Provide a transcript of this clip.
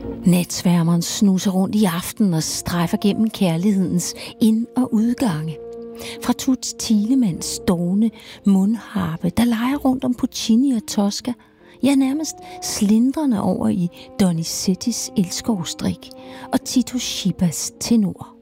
Natsværmeren snuser rundt i aften og strejfer gennem kærlighedens ind- og udgange. Fra Toots Thielemans stående mundharpe, der leger rundt om Puccini og Tosca, ja nærmest slindrende over i Donizettis elskovsstrik og Tito Schibas tenor.